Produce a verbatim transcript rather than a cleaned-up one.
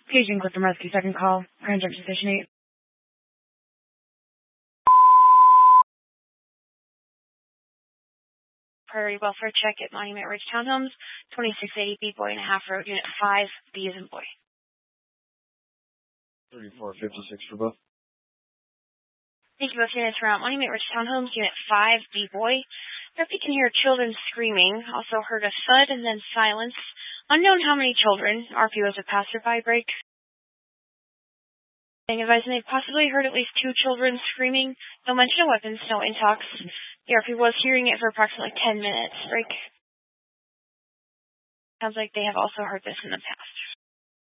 Paging Clifton Rescue, second call. Grand Junction Station eight. Prairie Welfare Check at Monument Ridge Townhomes, twenty-six eighty B Boy and a half Road, Unit five, B as in boy. thirty-four fifty-six for both. Thank you, both units are out. Monument Ridge Townhomes, Unit five, B Boy. If you can hear children screaming, also heard a thud and then silence. Unknown how many children. R P O was a passerby break. Being advised they possibly heard at least two children screaming. No mention of weapons, no intox. The R P was hearing it for approximately ten minutes. Break. Sounds like they have also heard this in the past.